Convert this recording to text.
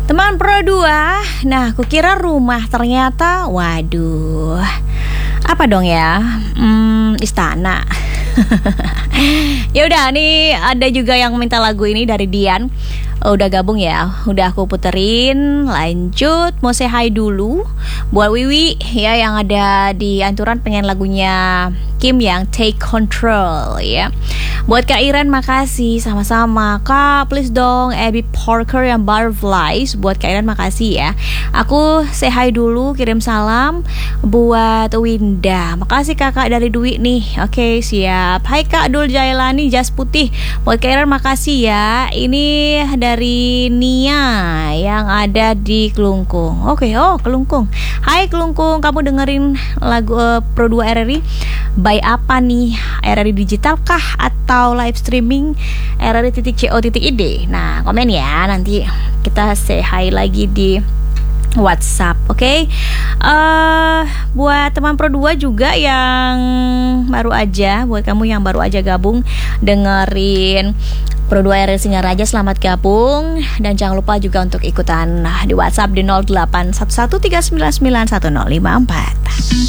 Teman Pro 2. Nah, kukira rumah, ternyata waduh. Apa dong ya? Istana. Ya udah, nih ada juga yang minta lagu ini dari Dian. Udah gabung ya, udah aku puterin. Lanjut, mau say hi dulu buat Wiwi ya, yang ada di Anturan pengen lagunya Kim yang Take Control ya. Buat Kak Iren makasih, sama-sama Kak, please dong Abby Parker yang Butterflies. Buat Kak Iren makasih ya. Aku say hi dulu, kirim salam buat Winda. Makasih kakak dari Dwi nih. Oke, siap. Hai Kak Dul Jailani Jas Putih. Buat Kak Iren makasih ya. Ini dari Nia yang ada di Kelungkung. Oke, Kelungkung. Hai Kelungkung, kamu dengerin lagu Pro 2 RRI by apa nih? RRI digital kah atau live streaming RRI.co.id? Nah, komen ya, nanti kita say hi lagi di WhatsApp, oke? Buat teman Pro 2 juga yang baru aja, buat kamu yang baru aja gabung dengerin Pro 2 RRI Singaraja, selamat gabung. Dan jangan lupa juga untuk ikutan di WhatsApp di 0811399154.